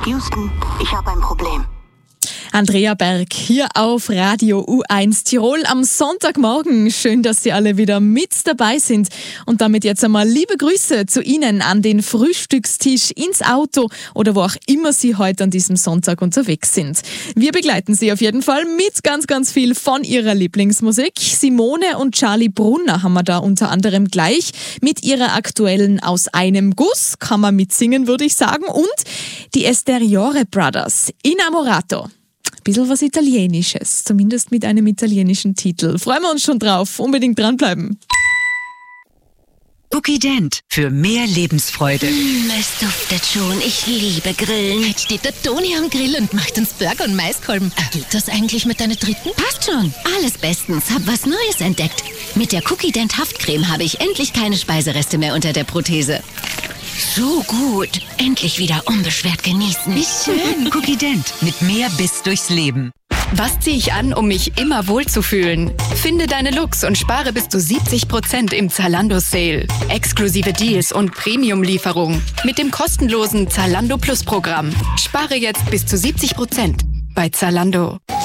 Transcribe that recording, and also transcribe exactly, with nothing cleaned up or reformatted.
Houston, ich habe ein Problem. Andrea Berg hier auf Radio U eins Tirol am Sonntagmorgen. Schön, dass Sie alle wieder mit dabei sind. Und damit jetzt einmal liebe Grüße zu Ihnen an den Frühstückstisch, ins Auto oder wo auch immer Sie heute an diesem Sonntag unterwegs sind. Wir begleiten Sie auf jeden Fall mit ganz, ganz viel von Ihrer Lieblingsmusik. Simone und Charlie Brunner haben wir da unter anderem gleich mit ihrer aktuellen Aus einem Guss. Kann man mitsingen, würde ich sagen. Und die Esteriore Brothers, Innamorato. Bisschen was Italienisches, zumindest mit einem italienischen Titel. Freuen wir uns schon drauf. Unbedingt dranbleiben. Cookie Dent für mehr Lebensfreude. Mm, es duftet schon. Ich liebe Grillen. Jetzt steht der Toni am Grill und macht uns Burger und Maiskolben. Geht das eigentlich mit deiner dritten? Passt schon. Alles bestens. Hab was Neues entdeckt. Mit der Cookie Dent Haftcreme habe ich endlich keine Speisereste mehr unter der Prothese. So gut. Endlich wieder unbeschwert genießen. Wie schön. Cookie Dent mit mehr Biss durchs Leben. Was ziehe ich an, um mich immer wohlzufühlen? Finde deine Looks und spare bis zu siebzig Prozent im Zalando Sale. Exklusive Deals und Premium-Lieferung mit dem kostenlosen Zalando Plus Programm. Spare jetzt bis zu siebzig Prozent bei Zalando.